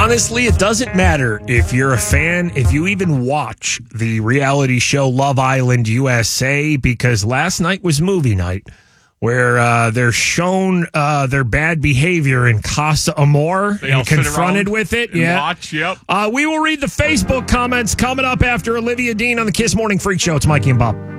honestly, it doesn't matter if you're a fan, if you even watch the reality show Love Island USA, because last night was movie night where they're shown their bad behavior in Casa Amor and confronted with it. Watch, yep. We will read the Facebook comments coming up after Olivia Dean on the Kiss Morning Freak Show. It's Mikey and Bob.